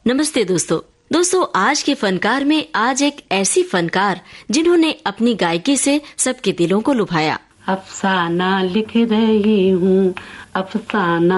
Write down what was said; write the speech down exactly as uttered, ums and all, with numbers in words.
नमस्ते दोस्तों दोस्तों आज के फनकार में आज एक ऐसी फनकार जिन्होंने अपनी गायकी से सबके दिलों को लुभाया। अफसाना लिख रही हूँ, अफसाना